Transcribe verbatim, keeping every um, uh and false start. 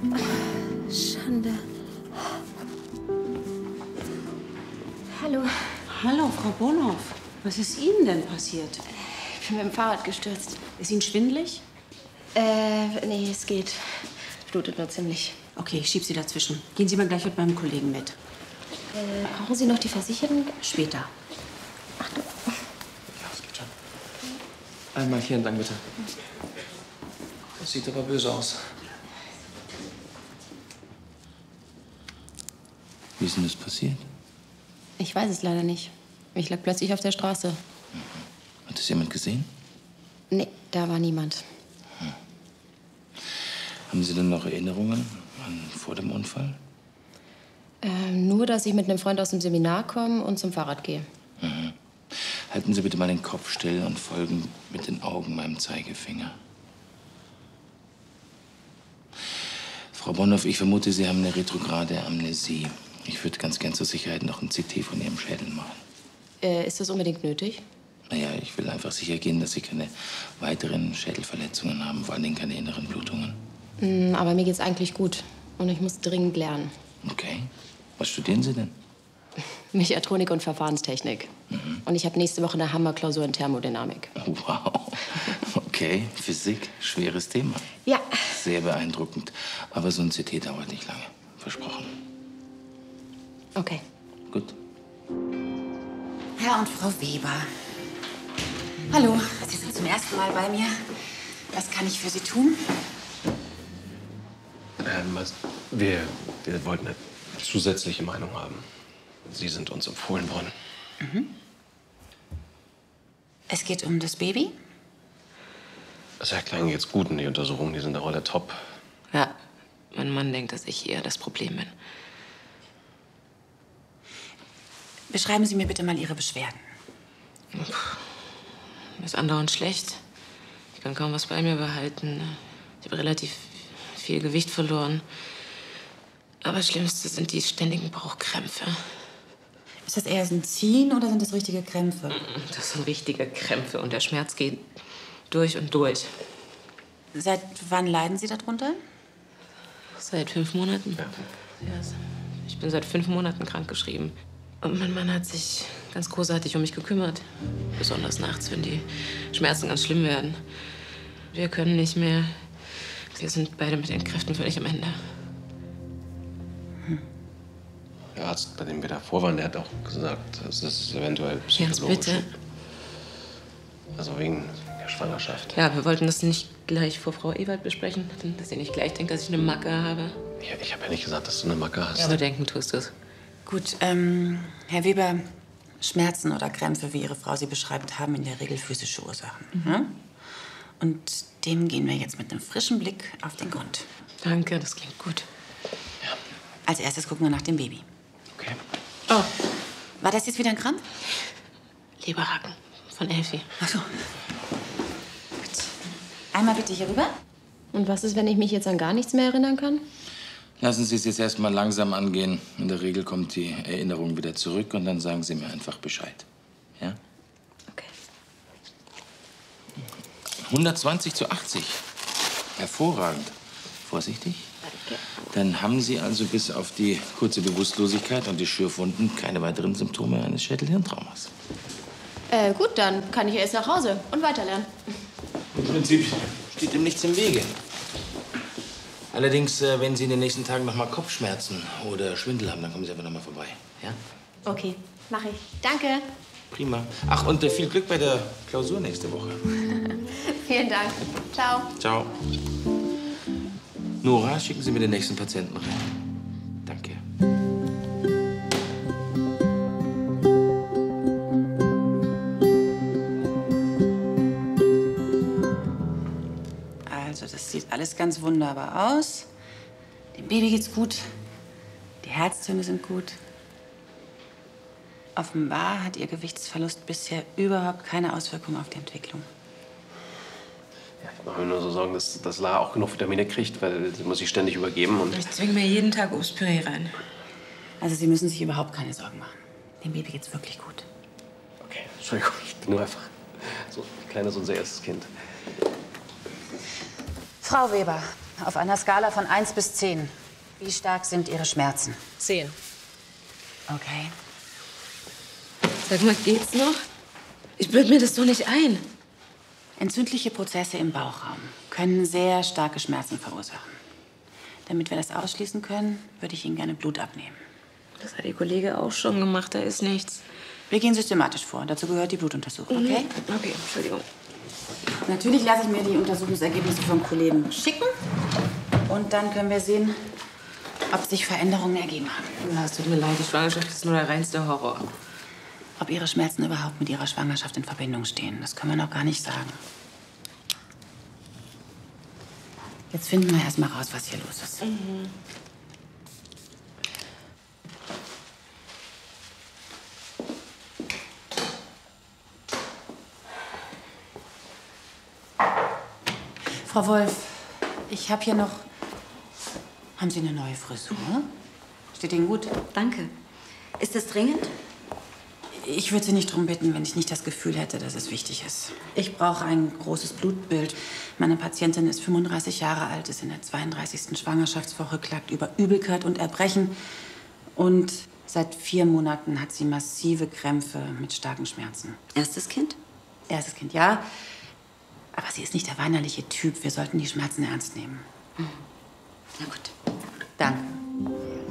Schande. Hallo. Hallo, Frau Bonhoff. Was ist Ihnen denn passiert? Ich bin mit dem Fahrrad gestürzt. Ist Ihnen schwindelig? Äh, nee, es geht. Blutet nur ziemlich. Okay, ich schieb Sie dazwischen. Gehen Sie mal gleich mit meinem Kollegen mit. Äh, brauchen Sie noch die Versicherung? Später. Achtung. Ja, das geht schon. Einmal hier entlang, bitte. Das sieht aber böse aus. Wie ist denn das passiert? Ich weiß es leider nicht. Ich lag plötzlich auf der Straße. Hat das jemand gesehen? Nee, da war niemand. Hm. Haben Sie denn noch Erinnerungen an vor dem Unfall? Ähm, nur, dass ich mit einem Freund aus dem Seminar komme und zum Fahrrad gehe. Mhm. Halten Sie bitte mal den Kopf still und folgen mit den Augen meinem Zeigefinger. Frau Bonhoff, ich vermute, Sie haben eine retrograde Amnesie. Ich würde ganz gern zur Sicherheit noch ein C T von Ihrem Schädel machen. Äh, ist das unbedingt nötig? Naja, ich will einfach sicher gehen, dass Sie keine weiteren Schädelverletzungen haben, vor allen Dingen keine inneren Blutungen. Mm, aber mir geht's eigentlich gut. Und ich muss dringend lernen. Okay. Was studieren Sie denn? Mechatronik und Verfahrenstechnik. Mhm. Und ich habe nächste Woche eine Hammerklausur in Thermodynamik. Wow. Okay, Physik, schweres Thema. Ja. Sehr beeindruckend. Aber so ein C T dauert nicht lange. Versprochen. Okay. Gut. Herr und Frau Weber. Hallo, Sie sind zum ersten Mal bei mir. Was kann ich für Sie tun? Ähm, was, wir, wir wollten eine zusätzliche Meinung haben. Sie sind uns empfohlen worden. Mhm. Es geht um das Baby? Das Herr Klein geht's gut in die Untersuchungen. Die sind auch alle top. Ja, mein Mann denkt, dass ich eher das Problem bin. Beschreiben Sie mir bitte mal Ihre Beschwerden. Mir ist andauernd schlecht. Ich kann kaum was bei mir behalten. Ich habe relativ viel Gewicht verloren. Aber das Schlimmste sind die ständigen Bauchkrämpfe. Ist das eher ein Ziehen oder sind das richtige Krämpfe? Das sind richtige Krämpfe und der Schmerz geht durch und durch. Seit wann leiden Sie darunter? Seit fünf Monaten. Ja. Ich bin seit fünf Monaten krankgeschrieben. Und mein Mann hat sich ganz großartig um mich gekümmert. Besonders nachts, wenn die Schmerzen ganz schlimm werden. Wir können nicht mehr. Wir sind beide mit den Kräften völlig am Ende. Hm. Der Arzt, bei dem wir davor waren, der hat auch gesagt, es ist eventuell psychologisch. Jens, bitte. Also wegen der Schwangerschaft. Ja, wir wollten das nicht gleich vor Frau Ewald besprechen, dass sie nicht gleich denkt, dass ich eine Macke habe. Ja, ich habe ja nicht gesagt, dass du eine Macke hast. Ja, aber denken tust du es. Gut, ähm, Herr Weber, Schmerzen oder Krämpfe, wie Ihre Frau sie beschreibt, haben in der Regel physische Ursachen. Mhm. Ne? Und dem gehen wir jetzt mit einem frischen Blick auf den Grund. Danke, das klingt gut. Ja. Als erstes gucken wir nach dem Baby. Okay. Oh, war das jetzt wieder ein Krampf? Leberhaken von Elfi. Ach so. Gut. Einmal bitte hier rüber. Und was ist, wenn ich mich jetzt an gar nichts mehr erinnern kann? Lassen Sie es jetzt erst mal langsam angehen. In der Regel kommt die Erinnerung wieder zurück und dann sagen Sie mir einfach Bescheid. Ja? Okay. hundertzwanzig zu achtzig. Hervorragend. Vorsichtig. Danke. Dann haben Sie also bis auf die kurze Bewusstlosigkeit und die Schürfwunden keine weiteren Symptome eines Schädelhirntraumas. Äh, gut, dann kann ich erst nach Hause und weiterlernen. Im Prinzip steht ihm nichts im Wege. Allerdings, äh, wenn Sie in den nächsten Tagen noch mal Kopfschmerzen oder Schwindel haben, dann kommen Sie einfach noch mal vorbei. Ja? Okay, mache ich. Danke. Prima. Ach, und äh, viel Glück bei der Klausur nächste Woche. Vielen Dank. Ciao. Ciao. Nora, schicken Sie mir den nächsten Patienten rein. Danke. Also, das sieht alles ganz wunderbar aus. Dem Baby geht's gut. Die Herztöne sind gut. Offenbar hat Ihr Gewichtsverlust bisher überhaupt keine Auswirkung auf die Entwicklung. Ja, ich mache mir nur so Sorgen, dass, dass Lara auch genug Vitamine kriegt, weil sie muss sich ständig übergeben. Und Ich zwinge mir jeden Tag Obstpüree rein. Also, Sie müssen sich überhaupt keine Sorgen machen. Dem Baby geht's wirklich gut. okay, Entschuldigung, ich bin nur einfach so ein kleines, unser erstes Kind. Frau Weber, Auf einer Skala von eins bis zehn. Wie stark sind Ihre Schmerzen? Zehn. Okay. Sag mal, geht's noch? Ich bilde mir das doch nicht ein. Entzündliche Prozesse im Bauchraum können sehr starke Schmerzen verursachen. Damit wir das ausschließen können, würde ich Ihnen gerne Blut abnehmen. Das hat Ihr Kollege auch schon gemacht, da ist nichts. Wir gehen systematisch vor. Dazu gehört die Blutuntersuchung, okay? Mhm. Okay, Entschuldigung. Natürlich lasse ich mir die Untersuchungsergebnisse vom Kollegen schicken. Und dann können wir sehen, ob sich Veränderungen ergeben haben. Ja, es tut mir leid, die Schwangerschaft ist nur der reinste Horror. Ob Ihre Schmerzen überhaupt mit Ihrer Schwangerschaft in Verbindung stehen, das können wir noch gar nicht sagen. Jetzt finden wir erst mal raus, was hier los ist. Mhm. Frau Wolf, ich habe hier noch... Haben Sie eine neue Frisur? Steht Ihnen gut? Danke. Ist das dringend? Ich würde Sie nicht darum bitten, wenn ich nicht das Gefühl hätte, dass es wichtig ist. Ich brauche ein großes Blutbild. Meine Patientin ist fünfunddreißig Jahre alt, ist in der zweiunddreißigsten Schwangerschaftswoche, klagt über Übelkeit und Erbrechen. Und seit vier Monaten hat sie massive Krämpfe mit starken Schmerzen. Erstes Kind? Erstes Kind, ja. Aber sie ist nicht der weinerliche Typ. Wir sollten die Schmerzen ernst nehmen. Mhm. Na gut. Danke.